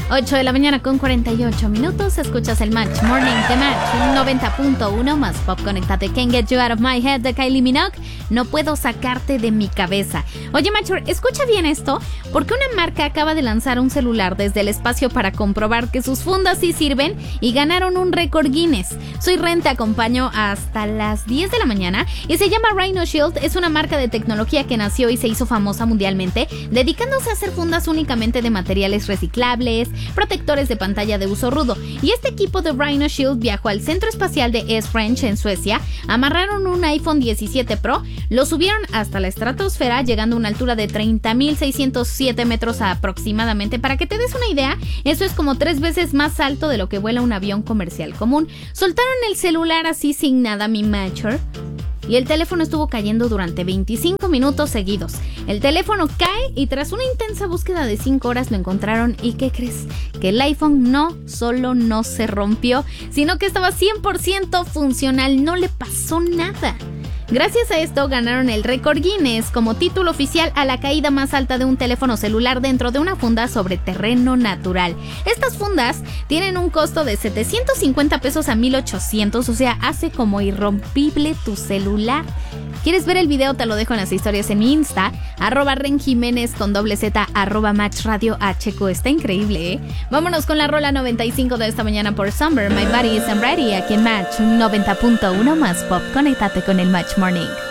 8 de la mañana con 48 minutos. Escuchas el Match Morning de Match 90.1 más pop. Conéctate. Can't Get You Out of My Head de Kylie Minogue. No puedo sacarte de mi cabeza. Oye, Matcher, escucha bien esto, porque una marca acaba de lanzar un celular desde el espacio para comprobar que sus fundas sí sirven y ganaron un récord Guinness. Soy Ren, te acompaño hasta las 10 de la mañana y se llama Rhino Shield. Es una marca de tecnología que nació y se hizo famosa mundialmente, dedicándose a hacer fundas únicamente de materiales reciclables, protectores de pantalla de uso rudo. Y este equipo de Rhino Shield viajó al centro espacial de Esrange en Suecia, amarraron un iPhone 17 Pro, lo subieron hasta la estratosfera llegando a una altura de 30.607 metros aproximadamente. Para que te des una idea, eso es como 3 veces más alto de lo que vuela un avión comercial común. Soltaron el celular así sin nada, mi Matcher, y el teléfono estuvo cayendo durante 25 minutos seguidos. El teléfono cae y tras una intensa búsqueda de 5 horas lo encontraron. ¿Y qué crees? Que el iPhone no solo no se rompió, sino que estaba 100% funcional, no le pasó nada. Gracias a esto ganaron el récord Guinness como título oficial a la caída más alta de un teléfono celular dentro de una funda sobre terreno natural. Estas fundas tienen un costo de 750 pesos a 1,800, o sea, hace como irrompible tu celular. ¿Quieres ver el video? Te lo dejo en las historias en mi Insta, @renjiménez con @, @matchradiohq. Está increíble, ¿eh? Vámonos con la rola 95 de esta mañana por Summer, My Body Isn't Ready, aquí en Match 90.1 más pop. Conéctate con el Match Morning.